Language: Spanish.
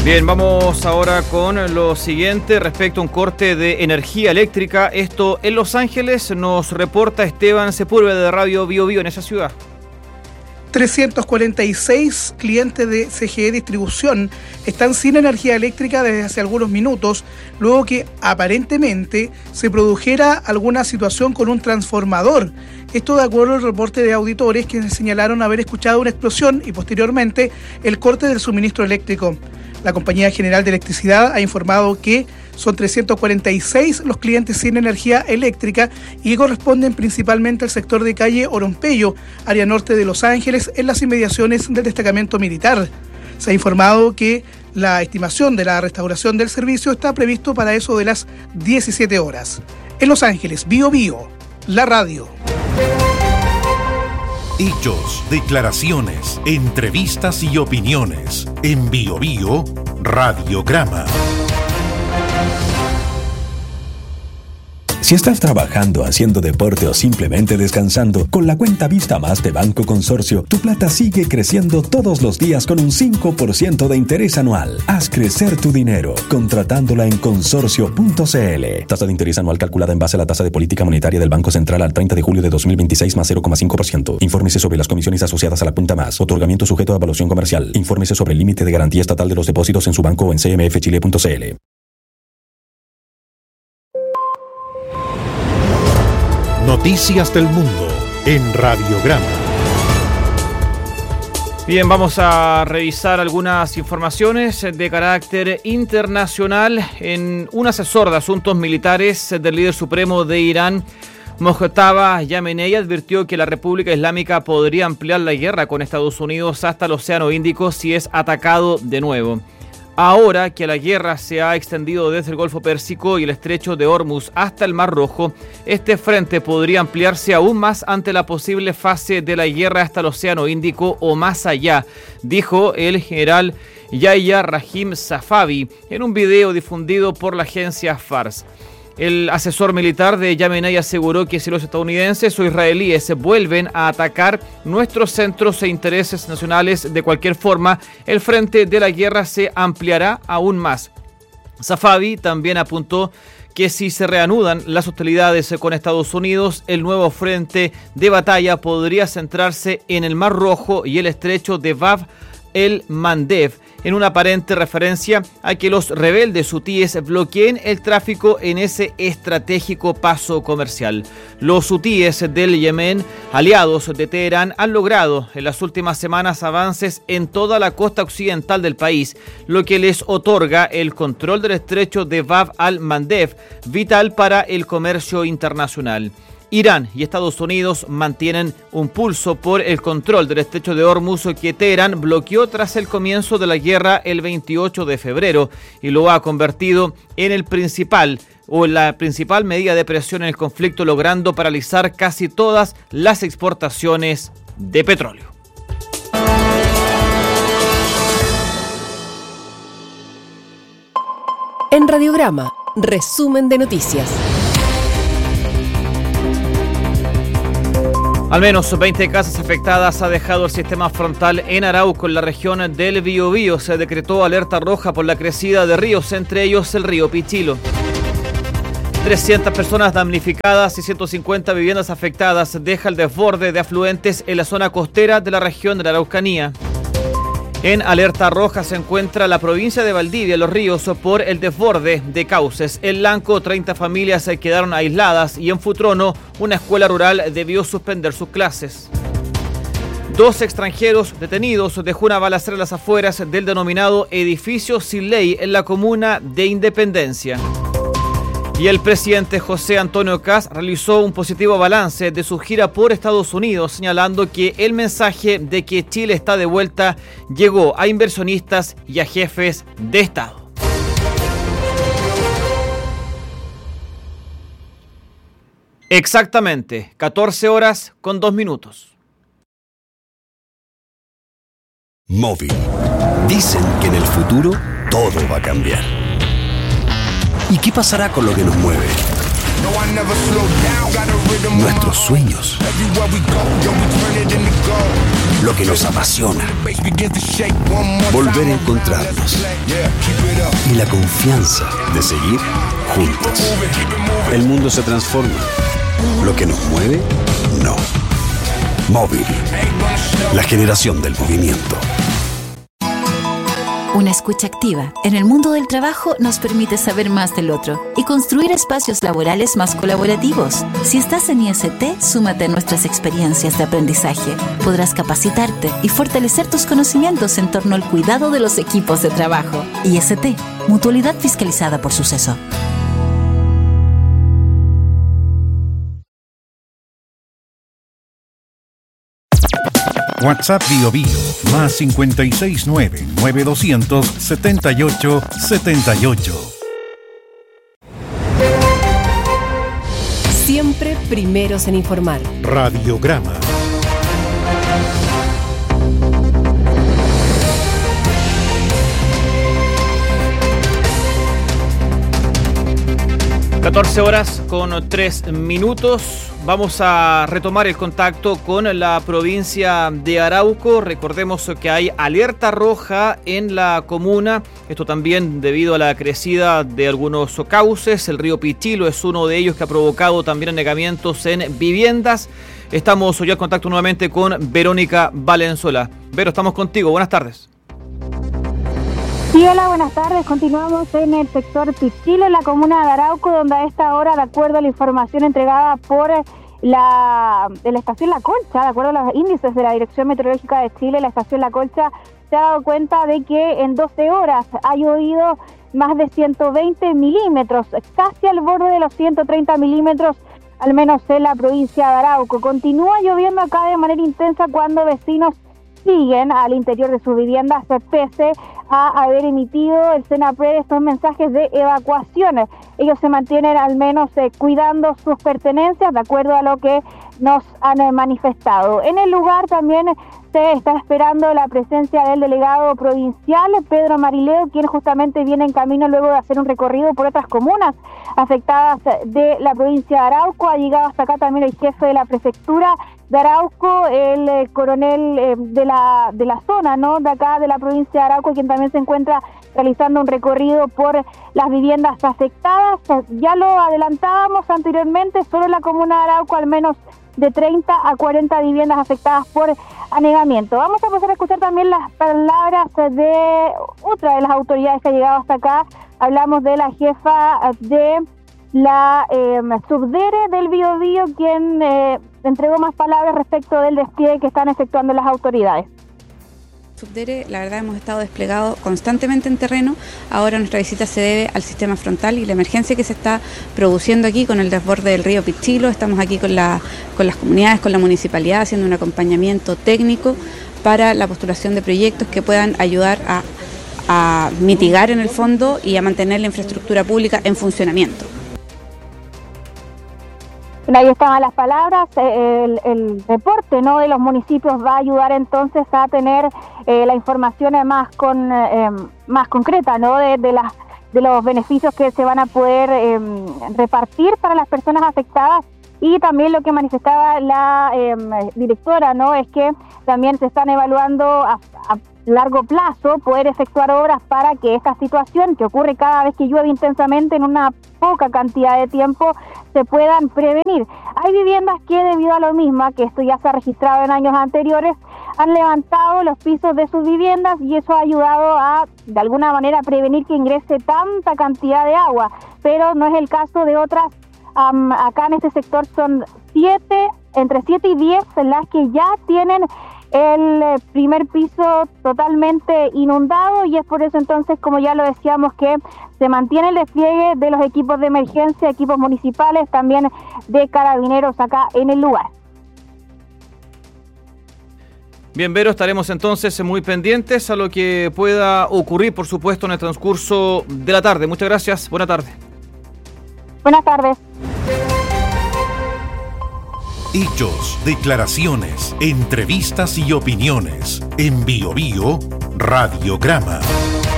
Bien, vamos ahora con lo siguiente respecto a un corte de energía eléctrica. Esto en Los Ángeles nos reporta Esteban Sepúlveda de Radio Bio Bio en esa ciudad. 346 clientes de CGE Distribución están sin energía eléctrica desde hace algunos minutos, luego que aparentemente se produjera alguna situación con un transformador. Esto de acuerdo al reporte de auditores que señalaron haber escuchado una explosión y posteriormente el corte del suministro eléctrico. La Compañía General de Electricidad ha informado que son 346 los clientes sin energía eléctrica y que corresponden principalmente al sector de calle Orompeyo, área norte de Los Ángeles, en las inmediaciones del destacamento militar. Se ha informado que la estimación de la restauración del servicio está previsto para eso de las 17 horas. En Los Ángeles, Bio Bio, la radio. Hechos, declaraciones, entrevistas y opiniones. En Bio Bio, Radiograma. Si estás trabajando, haciendo deporte o simplemente descansando, con la cuenta Vista Más de Banco Consorcio, tu plata sigue creciendo todos los días con un 5% de interés anual. Haz crecer tu dinero contratándola en consorcio.cl. Tasa de interés anual calculada en base a la tasa de política monetaria del Banco Central al 30 de julio de 2026 más 0,5%. Infórmese sobre las comisiones asociadas a la cuenta Más. Otorgamiento sujeto a evaluación comercial. Infórmese sobre el límite de garantía estatal de los depósitos en su banco o en cmfchile.cl. Noticias del mundo en Radiograma. Bien, vamos a revisar algunas informaciones de carácter internacional. Un asesor de asuntos militares del líder supremo de Irán, Mojtaba Khamenei, advirtió que la República Islámica podría ampliar la guerra con Estados Unidos hasta el Océano Índico si es atacado de nuevo. Ahora que la guerra se ha extendido desde el Golfo Pérsico y el Estrecho de Hormuz hasta el Mar Rojo, este frente podría ampliarse aún más ante la posible fase de la guerra hasta el Océano Índico o más allá, dijo el general Yahya Rahim Safavi en un video difundido por la agencia Fars. El asesor militar de Khamenei aseguró que si los estadounidenses o israelíes vuelven a atacar nuestros centros e intereses nacionales de cualquier forma, el frente de la guerra se ampliará aún más. Safavi también apuntó que si se reanudan las hostilidades con Estados Unidos, el nuevo frente de batalla podría centrarse en el Mar Rojo y el estrecho de Bab el-Mandeb, en una aparente referencia a que los rebeldes hutíes bloqueen el tráfico en ese estratégico paso comercial. Los hutíes del Yemen, aliados de Teherán, han logrado en las últimas semanas avances en toda la costa occidental del país, lo que les otorga el control del estrecho de Bab al-Mandeb, vital para el comercio internacional. Irán y Estados Unidos mantienen un pulso por el control del estrecho de Hormuz que Teherán bloqueó tras el comienzo de la guerra el 28 de febrero y lo ha convertido en la principal medida de presión en el conflicto, logrando paralizar casi todas las exportaciones de petróleo. En Radiograma, resumen de noticias. Al menos 20 casas afectadas ha dejado el sistema frontal en Arauco, en la región del Biobío. Se decretó alerta roja por la crecida de ríos, entre ellos el río Pichilo. 300 personas damnificadas y 150 viviendas afectadas deja el desborde de afluentes en la zona costera de la región de la Araucanía. En alerta roja se encuentra la provincia de Valdivia, Los Ríos, por el desborde de cauces. En Lanco, 30 familias quedaron aisladas y en Futrono, una escuela rural debió suspender sus clases. 2 extranjeros detenidos dejó una balacera en las afueras del denominado edificio sin ley en la comuna de Independencia. Y el presidente José Antonio Kast realizó un positivo balance de su gira por Estados Unidos, señalando que el mensaje de que Chile está de vuelta llegó a inversionistas y a jefes de Estado. Exactamente, 14 horas con 2 minutos. Móvil. Dicen que en el futuro todo va a cambiar. ¿Y qué pasará con lo que nos mueve? Nuestros sueños. Lo que nos apasiona. Volver a encontrarnos. y la confianza de seguir juntos. El mundo se transforma. Lo que nos mueve, no. Móvil. La generación del movimiento. Una escucha activa en el mundo del trabajo nos permite saber más del otro y construir espacios laborales más colaborativos. Si estás en IST, súmate a nuestras experiencias de aprendizaje. Podrás capacitarte y fortalecer tus conocimientos en torno al cuidado de los equipos de trabajo. IST, Mutualidad fiscalizada por Suceso. WhatsApp BioBio más 569-9200-7878. Siempre primeros en informar. Radiograma. (14:03). Vamos a retomar el contacto con la provincia de Arauco. Recordemos que hay alerta roja en la comuna. Esto también debido a la crecida de algunos cauces. El río Pichilo es uno de ellos que ha provocado también anegamientos en viviendas. Estamos hoy en contacto nuevamente con Verónica Valenzuela. Vero, estamos contigo. Buenas tardes. Sí, hola, buenas tardes. Continuamos en el sector Pichilo, en la comuna de Arauco, donde a esta hora, de acuerdo a la información entregada por la estación La Colcha, de acuerdo a los índices de la Dirección Meteorológica de Chile, la estación La Colcha se ha dado cuenta de que en 12 horas ha llovido más de 120 milímetros, casi al borde de los 130 milímetros, al menos en la provincia de Arauco. Continúa lloviendo acá de manera intensa cuando vecinos siguen al interior de sus viviendas, pese a haber emitido el CENAPRED estos mensajes de evacuaciones. Ellos se mantienen al menos cuidando sus pertenencias, de acuerdo a lo que nos han manifestado. En el lugar también se está esperando la presencia del delegado provincial, Pedro Marileo, quien justamente viene en camino luego de hacer un recorrido por otras comunas afectadas de la provincia de Arauco. Ha llegado hasta acá también el jefe de la prefectura de Arauco, el coronel de la zona, ¿no?, de acá de la provincia de Arauco, quien también se encuentra realizando un recorrido por las viviendas afectadas. Ya lo adelantábamos anteriormente, solo en la comuna de Arauco al menos de 30 a 40 viviendas afectadas por anegamiento. Vamos a pasar a escuchar también las palabras de otra de las autoridades que ha llegado hasta acá. Hablamos de la jefa de la subdere del Biobío, quien entregó más palabras respecto del despliegue que están efectuando las autoridades. Subdere, la verdad hemos estado desplegados constantemente en terreno. Ahora nuestra visita se debe al sistema frontal y la emergencia que se está produciendo aquí con el desborde del río Pichilo. Estamos aquí con las comunidades, con la municipalidad, haciendo un acompañamiento técnico para la postulación de proyectos que puedan ayudar a mitigar en el fondo y a mantener la infraestructura pública en funcionamiento. Ahí estaban las palabras. El reporte, ¿no?, de los municipios va a ayudar entonces a tener la información más concreta, ¿no?, de los beneficios que se van a poder repartir para las personas afectadas. Y también lo que manifestaba la directora, ¿no?, es que también se están evaluando a largo plazo poder efectuar obras para que esta situación que ocurre cada vez que llueve intensamente en una poca cantidad de tiempo se puedan prevenir. Hay viviendas que, debido a lo mismo, que esto ya se ha registrado en años anteriores, han levantado los pisos de sus viviendas y eso ha ayudado a, de alguna manera, prevenir que ingrese tanta cantidad de agua, pero no es el caso de otras. Acá en este sector son entre 7 y 10 las que ya tienen el primer piso totalmente inundado, y es por eso entonces, como ya lo decíamos, que se mantiene el despliegue de los equipos de emergencia, equipos municipales, también de carabineros acá en el lugar. Bien, Vero, estaremos entonces muy pendientes a lo que pueda ocurrir, por supuesto, en el transcurso de la tarde. Muchas gracias, buena tarde. Buenas tardes. Hechos, declaraciones, entrevistas y opiniones. En BioBio Radiograma.